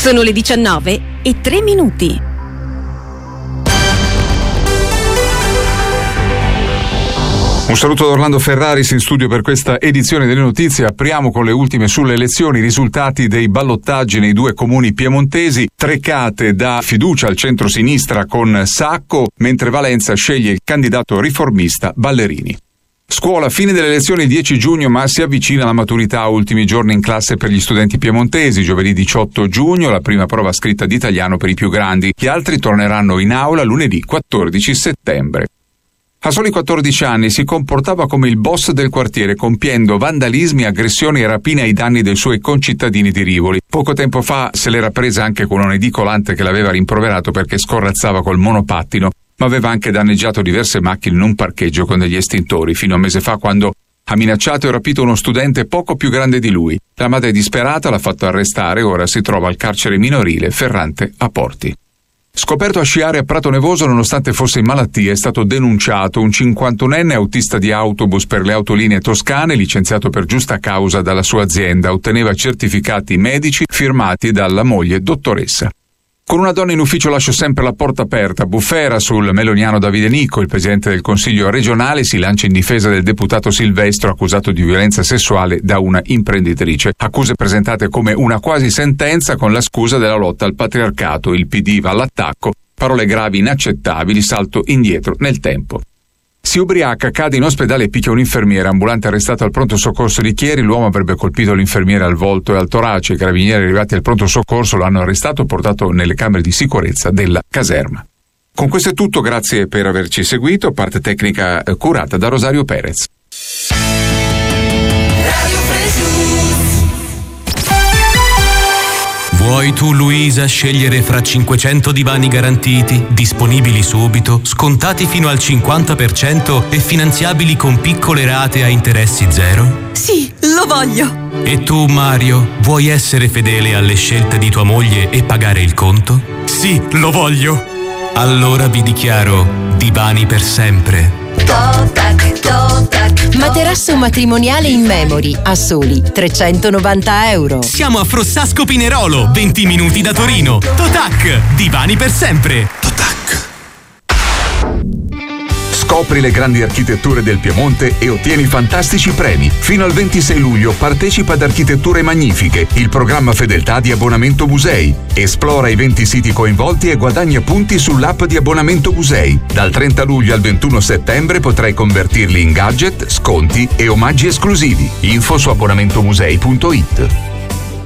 Sono le 19:03. Un saluto da Orlando Ferraris in studio per questa edizione delle notizie. Apriamo con le ultime sulle elezioni, i risultati dei ballottaggi nei due comuni piemontesi. Trecate dà fiducia al centro-sinistra con Sacco, mentre Valenza sceglie il candidato riformista Ballerini. Scuola, fine delle elezioni il 10 giugno, ma si avvicina la maturità, ultimi giorni in classe per gli studenti piemontesi. Giovedì 18 giugno la prima prova scritta di italiano per i più grandi. Gli altri torneranno in aula lunedì 14 settembre. A soli 14 anni si comportava come il boss del quartiere, compiendo vandalismi, aggressioni e rapine ai danni dei suoi concittadini di Rivoli. Poco tempo fa se l'era presa anche con un edicolante che l'aveva rimproverato perché scorrazzava col monopattino, ma aveva anche danneggiato diverse macchine in un parcheggio con degli estintori, fino a un mese fa, quando ha minacciato e rapito uno studente poco più grande di lui. La madre disperata l'ha fatto arrestare e ora si trova al carcere minorile Ferrante a Porti. Scoperto a sciare a Prato Nevoso nonostante fosse in malattia, è stato denunciato un 51enne autista di autobus per le autolinee toscane, licenziato per giusta causa dalla sua azienda. Otteneva certificati medici firmati dalla moglie dottoressa. Con una donna in ufficio lascio sempre la porta aperta. Bufera sul meloniano Davide Nicco. Il presidente del Consiglio regionale si lancia in difesa del deputato Silvestro, accusato di violenza sessuale da una imprenditrice. Accuse presentate come una quasi sentenza con la scusa della lotta al patriarcato. Il PD va all'attacco. Parole gravi inaccettabili, salto indietro nel tempo. Si ubriaca, cade in ospedale e picchia un'infermiera. Ambulante arrestato al pronto soccorso di Chieri, l'uomo avrebbe colpito l'infermiera al volto e al torace. I carabinieri arrivati al pronto soccorso lo hanno arrestato e portato nelle camere di sicurezza della caserma. Con questo è tutto, grazie per averci seguito. Parte tecnica curata da Rosario Perez. Vuoi tu, Luisa, scegliere fra 500 divani garantiti, disponibili subito, scontati fino al 50% e finanziabili con piccole rate a interessi zero? Sì, lo voglio! E tu, Mario, vuoi essere fedele alle scelte di tua moglie e pagare il conto? Sì, lo voglio! Allora vi dichiaro divani per sempre. Totac, Totac. Materasso matrimoniale in memory a soli €390. Siamo a Frossasco Pinerolo, 20 minuti da Torino. Totac, divani per sempre. Totac. Scopri le grandi architetture del Piemonte e ottieni fantastici premi. Fino al 26 luglio partecipa ad Architetture Magnifiche, il programma fedeltà di Abbonamento Musei. Esplora i 20 siti coinvolti e guadagna punti sull'app di Abbonamento Musei. Dal 30 luglio al 21 settembre potrai convertirli in gadget, sconti e omaggi esclusivi. Info su abbonamentomusei.it.